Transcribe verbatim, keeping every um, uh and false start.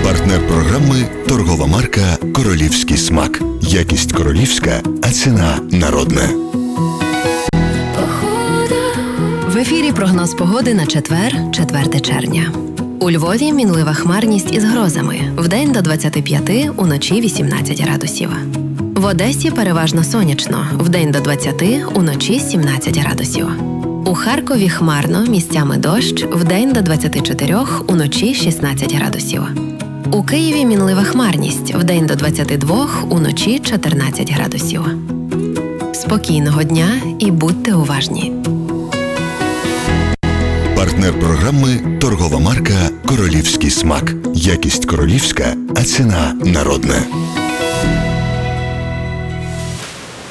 Партнер програми – торгова марка «Королівський смак». Якість королівська, а ціна народна. В ефірі прогноз погоди на четвер, четверте червня. У Львові мінлива хмарність із грозами. Вдень до двадцяти п'яти, уночі вісімнадцять градусів. В Одесі переважно сонячно. Вдень до двадцяти, уночі сімнадцять градусів. У Харкові хмарно, місцями дощ. Вдень до двадцяти чотирьох, уночі шістнадцять градусів. У Києві мінлива хмарність. Вдень до двадцяти двох, уночі чотирнадцять градусів. Спокійного дня і будьте уважні. Партнер програми – торгова марка «Королівський смак». Якість королівська, а ціна народна.